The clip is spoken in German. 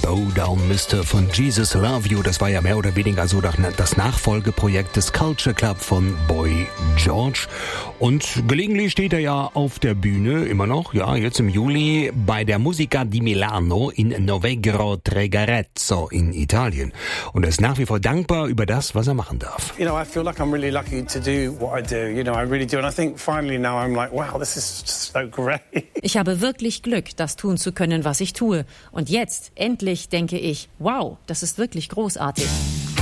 Bow Down Mister von Jesus Love You. Das war ja mehr oder weniger so das Nachfolgeprojekt des Culture Club von Boy George. Und gelegentlich steht er ja auf der Bühne, immer noch, ja, jetzt im Juli, bei der Musica di Milano in Novegro Tregarezzo in Italien. Und er ist nach wie vor dankbar über das, was er machen darf. You know, I feel like I'm really lucky to do what I do. You know, I really do. And I think finally now I'm like, wow, this is just so great. Ich habe wirklich Glück, das tun zu können, was ich tue. Und jetzt, endlich, denke ich, wow, das ist wirklich großartig.